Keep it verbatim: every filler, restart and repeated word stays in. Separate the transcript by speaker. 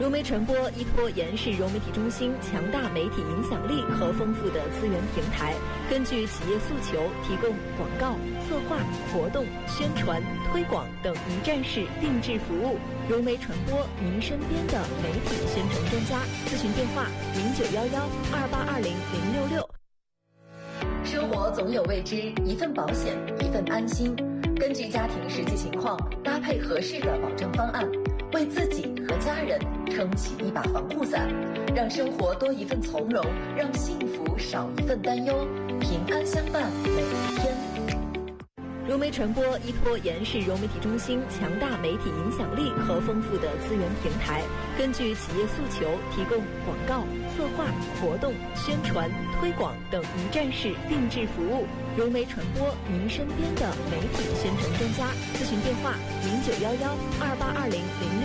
Speaker 1: 融媒传播依托延世融媒体中心强大媒体影响力和丰富的资源平台，根据企业诉求，提供广告、策划、活动、宣传、推广等一站式定制服务。融媒传播，您身边的媒体宣传专家。咨询电话：零九幺幺二八二零零六六。生活总有未知，一份保险，一份安心。根据家庭实际情况，搭配合适的保障方案，为自己和家人撑起一把防护伞，让生活多一份从容，让幸福少一份担忧，平安相伴每一天。融媒传播依托延世融媒体中心强大媒体影响力和丰富的资源平台，根据企业诉求，提供广告、策划、活动、宣传、推广等一站式定制服务。融媒传播，您身边的媒体宣传专家。咨询电话：零九幺幺二八二零零